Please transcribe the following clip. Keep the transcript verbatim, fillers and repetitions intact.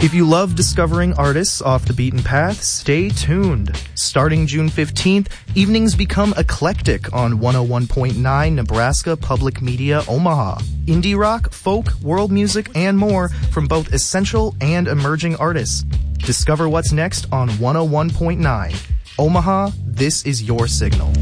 If you love discovering artists off the beaten path, stay tuned. Starting June fifteenth, evenings become eclectic on one oh one point nine Nebraska Public Media Omaha. Indie rock, folk, world music, and more from both essential and emerging artists. Discover what's next on one oh one point nine. Omaha, this is your signal.